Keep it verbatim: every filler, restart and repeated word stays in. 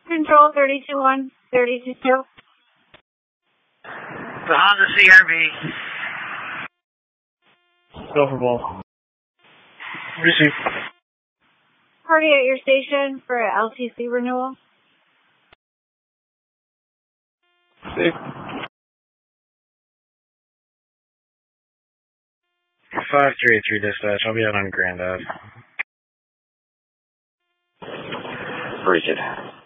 Control thirty-two one, thirty-two two. The Honda C R V. Go for ball. Receive. Party at your station for L T C renewal. Save. five three eight three dispatch. I'll be out on Grand Ave. Bridget.